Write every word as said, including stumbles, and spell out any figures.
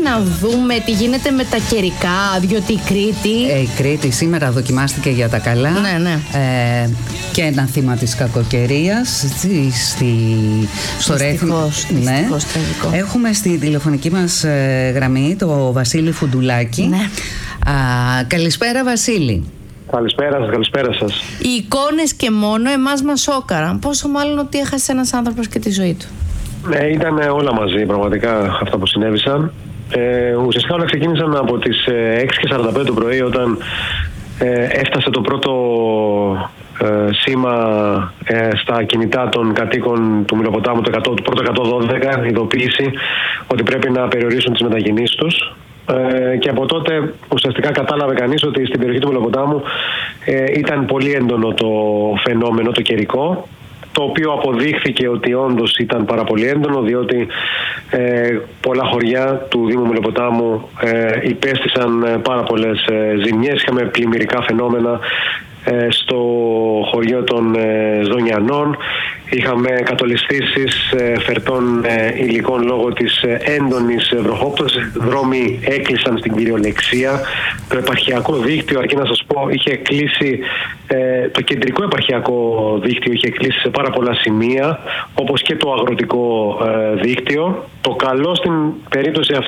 να δούμε τι γίνεται με τα καιρικά, διότι η Κρήτη... Ε, η Κρήτη σήμερα δοκιμάστηκε για τα καλά. Ναι, ναι. Ε, και ένα θύμα της κακοκαιρίας στη, στη, στο Ρέθυμνο. Ναι. Έχουμε στη τηλεφωνική μας ε, γραμμή το Βασίλη Φουντουλάκη. Ναι. Α, καλησπέρα Βασίλη. Καλησπέρα σας, καλησπέρα σας. Οι εικόνες και μόνο εμάς μας σόκαραν. Πόσο μάλλον ότι έχασε ένας άνθρωπος και τη ζωή του. Ναι, ήταν όλα μαζί πραγματικά αυτά που συνέβησαν. Ε, ουσιαστικά όλα ξεκίνησαν από τις έξι και σαράντα πέντε το πρωί, όταν ε, έφτασε το πρώτο ε, σήμα ε, στα κινητά των κατοίκων του Μηλοποτάμου, το, εκατό, το πρώτο εκατόν δώδεκα, ειδοποίηση ότι πρέπει να περιορίσουν τις μετακινήσεις τους. Ε, και από τότε ουσιαστικά κατάλαβε κανείς ότι στην περιοχή του Μηλοποτάμου ε, ήταν πολύ έντονο το φαινόμενο, το καιρικό, το οποίο αποδείχθηκε ότι όντως ήταν πάρα πολύ έντονο, διότι ε, πολλά χωριά του Δήμου Μηλοποτάμου ε, υπέστησαν πάρα πολλές ε, ζημιές. Είχαμε πλημμυρικά φαινόμενα ε, στο χωριό των ε, Ζωνιανών. Είχαμε κατολισθήσεις ε, φερτών ε, υλικών λόγω της ε, έντονης βροχόπτωσης. Δρόμοι έκλεισαν στην κυριολεξία. Το επαρχιακό δίκτυο, αρκεί να σας πω, είχε κλείσει, ε, το κεντρικό επαρχιακό δίκτυο είχε κλείσει σε πάρα πολλά σημεία, όπως και το αγροτικό ε, δίκτυο. Το καλό στην περίπτωση αυτή